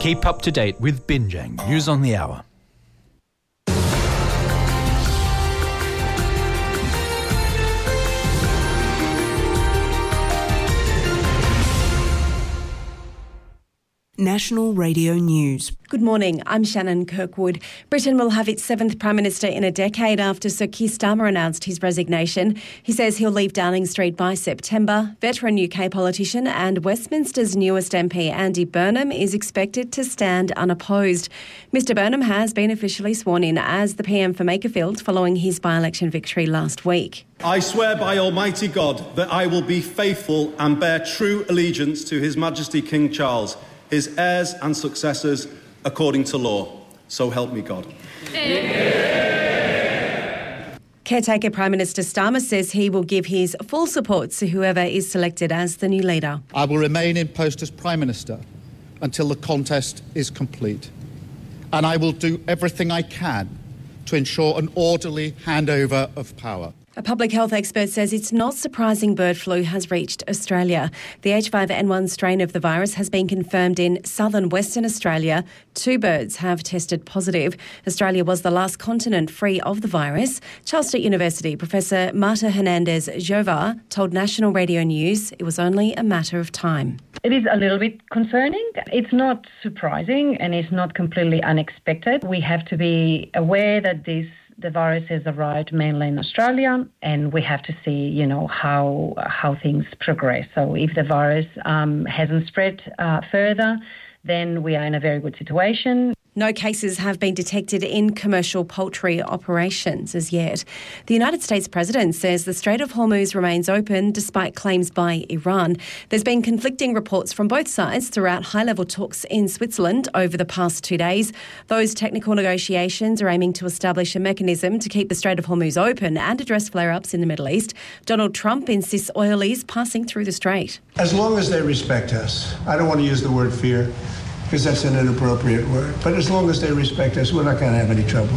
Keep up to date with Binjang News on the Hour. National Radio News. Good morning, I'm Shannon Kirkwood. Britain will have its seventh Prime Minister in a decade after Sir Keir Starmer announced his resignation. He says he'll leave Downing Street by September. Veteran UK politician and Westminster's newest MP, Andy Burnham, is expected to stand unopposed. Mr Burnham has been officially sworn in as the PM for Makerfield following his by-election victory last week. I swear by Almighty God that I will be faithful and bear true allegiance to His Majesty King Charles, his heirs and successors, according to law. So help me God. Caretaker Prime Minister Starmer says he will give his full support to whoever is selected as the new leader. I will remain in post as Prime Minister until the contest is complete. And I will do everything I can to ensure an orderly handover of power. A public health expert says it's not surprising bird flu has reached Australia. The H5N1 strain of the virus has been confirmed in southern Western Australia. 2 birds have tested positive. Australia was the last continent free of the virus. Charles Sturt University Professor Marta Hernandez-Jovar told National Radio News it was only a matter of time. It is a little bit concerning. It's not surprising and it's not completely unexpected. We have to be aware that the virus has arrived mainly in Australia, and we have to see, how things progress. So if the virus hasn't spread further, then we are in a very good situation. No cases have been detected in commercial poultry operations as yet. The United States President says the Strait of Hormuz remains open despite claims by Iran. There's been conflicting reports from both sides throughout high-level talks in Switzerland over the past 2 days. Those technical negotiations are aiming to establish a mechanism to keep the Strait of Hormuz open and address flare-ups in the Middle East. Donald Trump insists oil is passing through the strait. As long as they respect us, I don't want to use the word fear, because that's an inappropriate word. But as long as they respect us, we're not going to have any trouble.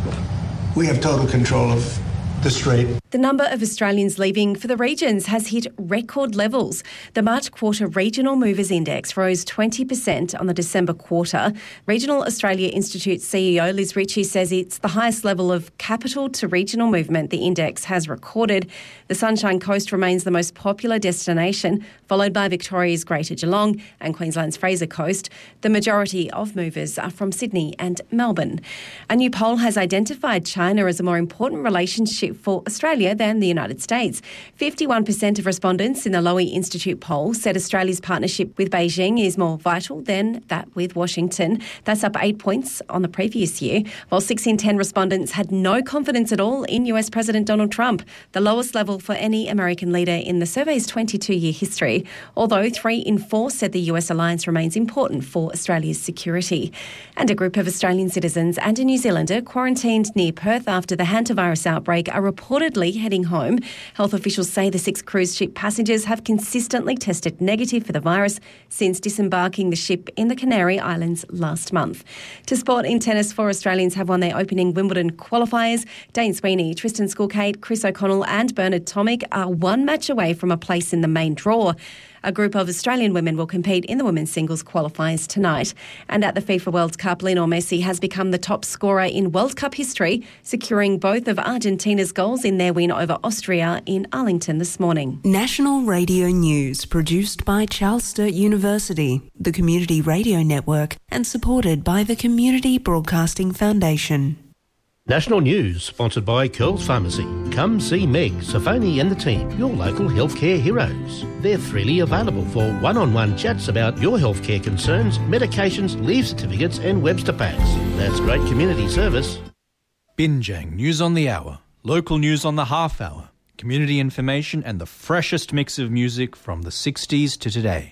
We have total control of the strait. The number of Australians leaving for the regions has hit record levels. The March quarter Regional Movers Index rose 20% on the December quarter. Regional Australia Institute CEO Liz Ritchie says it's the highest level of capital to regional movement the index has recorded. The Sunshine Coast remains the most popular destination, followed by Victoria's Greater Geelong and Queensland's Fraser Coast. The majority of movers are from Sydney and Melbourne. A new poll has identified China as a more important relationship for Australia than the United States. 51% of respondents in the Lowy Institute poll said Australia's partnership with Beijing is more vital than that with Washington. That's up 8 points on the previous year, while 6 in 10 respondents had no confidence at all in US President Donald Trump, the lowest level for any American leader in the survey's 22-year history, although 3 in 4 said the US alliance remains important for Australia's security. And a group of Australian citizens and a New Zealander quarantined near Perth after the hantavirus outbreak are reportedly heading home. Health officials say the 6 cruise ship passengers have consistently tested negative for the virus since disembarking the ship in the Canary Islands last month. To sport in tennis, 4 Australians have won their opening Wimbledon qualifiers. Dane Sweeney, Tristan Skulkate, Chris O'Connell and Bernard Tomic are 1 match away from a place in the main draw. A group of Australian women will compete in the women's singles qualifiers tonight. And at the FIFA World Cup, Lionel Messi has become the top scorer in World Cup history, securing both of Argentina's goals in their win over Austria in Arlington this morning. National Radio News, produced by Charles Sturt University, the Community Radio Network, and supported by the Community Broadcasting Foundation. National News, sponsored by Curls Pharmacy. Come see Meg, Safoni and the team, your local healthcare heroes. They're freely available for one-on-one chats about your healthcare concerns, medications, leave certificates and Webster packs. That's great community service. Binjang News on the Hour, local news on the half hour, community information and the freshest mix of music from the 60s to today.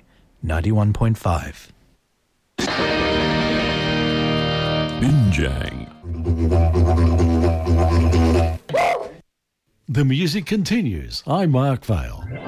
91.5. Binjang. The music continues. I'm Mark Vale.